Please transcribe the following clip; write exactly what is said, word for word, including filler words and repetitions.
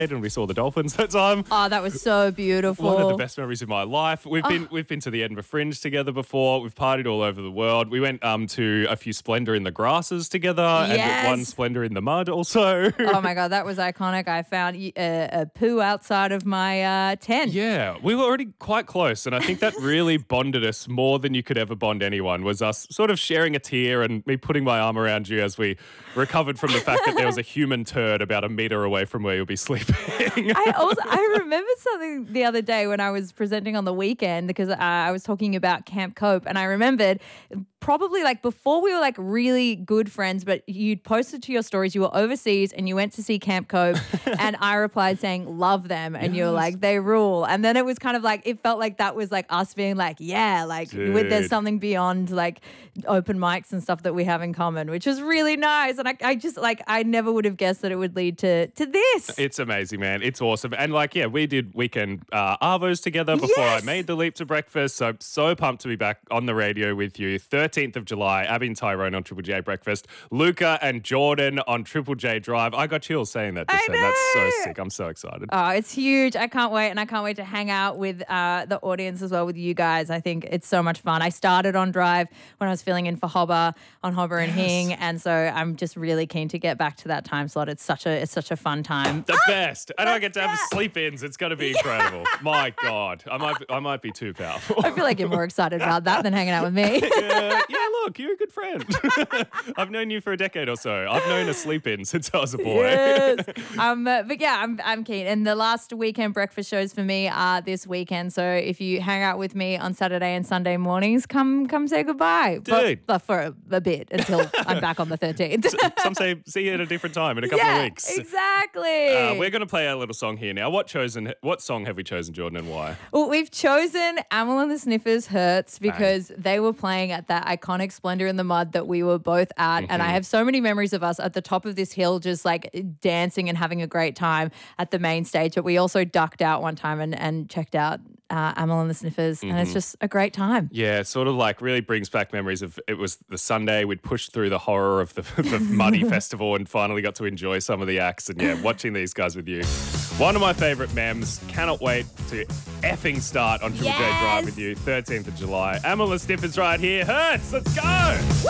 and we saw the dolphins that time. Oh, that was so beautiful. One of the best memories of my life. We've been Oh. we've been to the Edinburgh Fringe together before. We've partied all over the world. We went um to a few Splendour in the Grasses together Yes. and one Splendour in the Mud also. Oh my God, that was iconic. I found a, a poo outside of my uh, tent. Yeah, we were already quite close, and I think that really bonded us more than you could ever bond anyone, was us sort of sharing a tear and me putting my arm around you as we recovered from the fact that there was a human turd about a metre away from where you'll be sleeping. I also I remembered something the other day when I was presenting on the weekend because uh, I was talking about Camp Cope, and I remembered probably like before we were like really good friends, but you'd posted to your stories you were overseas and you went to see Camp Cope, and I replied saying love them, and you were like they rule, and then it was kind of like it felt like that was like us being like yeah like with, there's Dude. something beyond like open mics and stuff that we have in common, which was really nice, and I, I just like I never would have guessed that it would lead to to this. It's amazing, man. It's awesome. And like, yeah, we did weekend uh, Arvos together before Yes. I made the leap to breakfast. So, so pumped to be back on the radio with you. thirteenth of July, Abby and Tyrone on Triple J Breakfast. Luca and Jordan on Triple J Drive. I got chills saying that just I then. That's so know. sick. I'm so excited. Oh, it's huge. I can't wait. And I can't wait to hang out with uh, the audience as well, with you guys. I think it's so much fun. I started on Drive when I was filling in for Hobber on Hobber and Hing. And so I'm just really keen to get back to that time slot. It's such a it's such a fun time. The best. And I get to have that. sleep-ins. It's going to be incredible. My God. I might, be, I might be too powerful. I feel like you're more excited about that than hanging out with me. yeah, yeah, look, you're a good friend. I've known you for a decade or so. I've known a sleep-in since I was a boy. Yes. Um, uh, but yeah, I'm I'm keen. And the last weekend breakfast shows for me are this weekend. So if you hang out with me on Saturday and Sunday mornings, come come say goodbye. Dude. But, but for a, a bit until I'm back on the thirteenth. Some say see you at a different time in a couple yeah, of weeks. exactly. Uh, we're going to play our little song here now. What chosen? What song have we chosen, Jordan, and why? Well, we've chosen Amel and the Sniffers Hurts because they were playing at that iconic Splendour in the Mud that we were both at. And I have so many memories of us at the top of this hill just like dancing and having a great time at the main stage. But we also ducked out one time and, and checked out uh, Amel and the Sniffers. And it's just a great time. Yeah, it sort of like really brings back memories of it was the Sunday we'd pushed through the horror of the, the Muddy Festival and finally got to enjoy some of the acts. And yeah, watching these guys with you. One of my favourite memes. Cannot wait to effing start on Triple J Yes. Drive with you. thirteenth of July. Amel and Sniffers right here. Hurts. Let's go.